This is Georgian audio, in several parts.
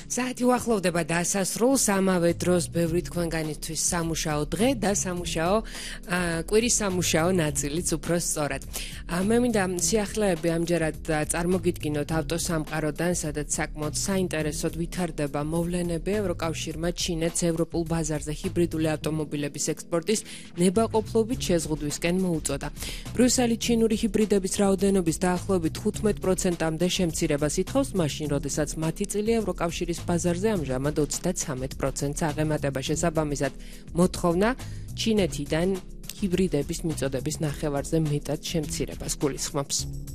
საათი უახლოვდება დასასრულს, ამავე დროს ბევრი თქვენგანისთვის სამუშაო დღე და სამუშაო კვირის სამუშაო ნაწილიც უფრო სწორად. მე მინდა სიახლეები ამჯერად წარმოგიდგინოთ ავტოსამყაროდან, სადაც საკმაოდ საინტერესოდ ვითარდება მოვლენები ევროკავშირმა ჩინეთს ევროპულ ბაზარზე ჰიბრიდული ავტომობილების ექსპორტის ნებაყოფლობით შეზღუდვისკენ მოუწოდა. ბრიუსელი ჩინური ჰიბრიდების რაოდენობის დაახლოებით 15%-მდე შემცირებას ითხოვს, მაშინ როდესაც მათი წილი ევროკავშირის ბაზარზე ამჟამად 33%-ს აღემატება. შესაბამისად, მოთხოვნა ჩინეთიდან ჰიბრიდების მიწოდების ნახევარზე მეტად შემცირებას გულისხმობს.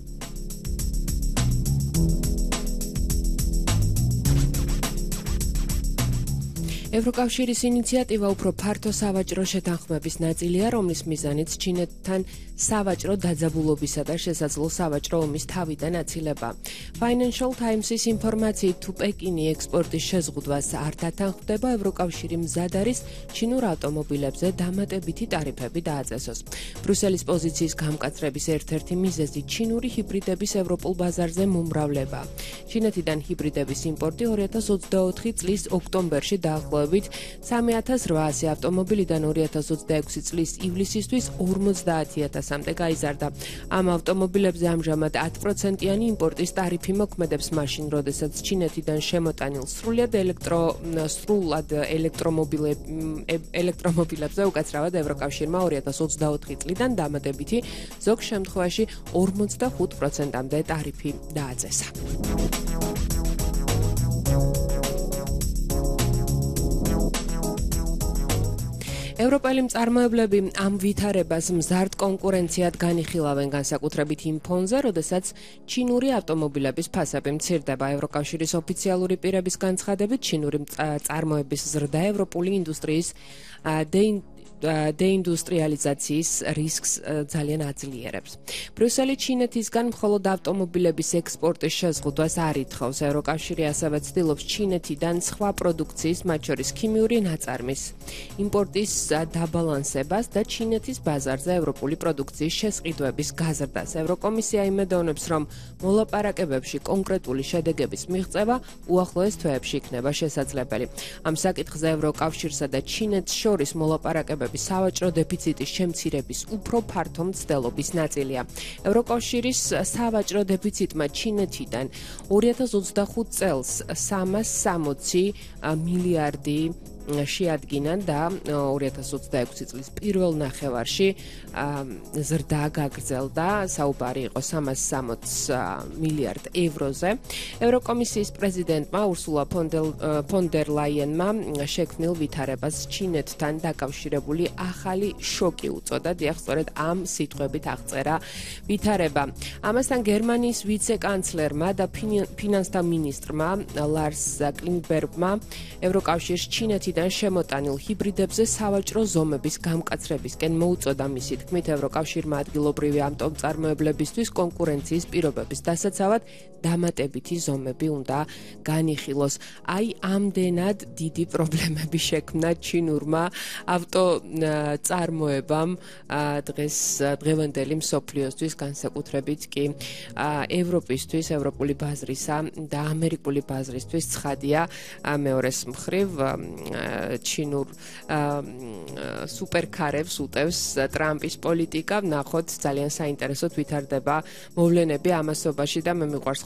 ევროკავშირის ინიციატივა უფრო ფართო სავაჭრო შეთანხმების ნაწილია, რომლის მიზანიც ჩინეთთან სავაჭრო დაძაბულობისა და შესაძლო სავაჭრო ომის თავიდან აცილება. Financial Times-ის ინფორმაციით, თუ პეკინი ექსპორტის შეზღუდვას არ დათანხმდება, ევროკავშირი მზად არის ჩინურ ავტომობილებზე დამატებითი ტარიფები დააწესოს. ბრიუსელის პოზიციის გამკაცრების ერთ-ერთი მიზეზი ჩინური ჰიბრიდების ევროპულ ბაზარზე მომრავლება. ჩინეთიდან ჰიბრიდების იმპორტი 2024 წლის ოქტომბერში დაახლოებით 3800 ავტომობილიდან 2026 წლის ივლისისთვის 50,000-მდე გაიზარდა. ამ ავტომობილებზე ამჟამად 10%-იანი იმპორტის ტარიფი მოქმედებს მაშინ, როდესაც ჩინეთიდან შემოტანილ სრულად ელექტრომობილებზე უკაცრავად ევროკავშირმა 2024 წლიდან დამატებითი, ზოგ შემთხვევაში 45%-მდე ტარიფი დააწესა. ევროპელი მწარმოებლები ამ ვითარებას მზარდ კონკურენციად განიხილავენ, განსაკუთრებით იმ ფონზე, როდესაც ჩინური ავტომობილების ფასები მცირდება. ევროკავშირის ოფიციალური პირების განცხადებით, ჩინური წარმოების ზრდა ევროპული ინდუსტრიის დეინდუსტრიალიზაციის რისკს ძალიან აძლიერებს. ბრიუსელი ჩინეთისგან მხოლოდ ავტომობილების ექსპორტის შეზღუდვას არ ითხოვს. ევროკავშირი ასევე ცდილობს ჩინეთიდან სხვა პროდუქციის, მათ შორის ქიმიური ნაწარმის იმპორტის დაბალანსებას და ჩინეთის ბაზარზე ევროპული პროდუქციის შესყიდვების გაზრდას. ევროკომისია იმედოვნებს, რომ მოლაპარაკებებში კონკრეტული შედეგების მიღწევა უახლოეს თვეებში იქნება შესაძლებელი. ამ საკითხზე ევროკავშირსა და ჩინეთს შორის მოლაპარაკებები სავაჭრო დეფიციტის შემცირების უფრო ფართო მცდელობის ნაწილია. ევროკავშირის სავაჭრო დეფიციტმა ჩინეთიდან 2025 წელს 360 მილიარდი შეადგინა და 2026 წლის პირველ ნახევარში ზრდა გაგრძელდა, საუბარი იყო 360 მილიარდ ევროზე. ევროკომისიის პრეზიდენტმა ურსულა ფონ დერ ლაიენმა შექმნილ ვითარებას ჩინეთთან დაკავშირებული ახალი შოკი უწოდა. დიახ, სწორედ ამ სიტყვებით აღწერა ვითარება. ამასთან გერმანიის ვიცე-კანცლერმა და ფინანსთა მინისტრმა ლარს კლინგბერგმა ევროკავშირს ჩინეთიდან შემოტანილ ჰიბრიდებზე სავაჭრო ზომების გამკაცრებისკენ მოუწოდა. მისი თქმით, ევროკავშირმა ადგილობრივი ავტომწარმოებლებისთვის კონკურენციის პირობების დასაცავად დამატებითი ზომები უნდა განიხილოს. აი ამდენად დიდი პრობლემები შექმნა ჩინურმა ავტომწარმოებამ დღევანდელი მსოფლიოსთვის, განსაკუთრებით კი ევროპისთვის, ევროპული ბაზრისა და ამერიკული ბაზრისთვის ცხადია მეორეს მხრივ ჩინურ სუპერკარებს უტევს ტრამპის პოლიტიკა. ნახოთ, ძალიან საინტერესოდ ვითარდება მოვლენები ამასობაში და მე მიყვარს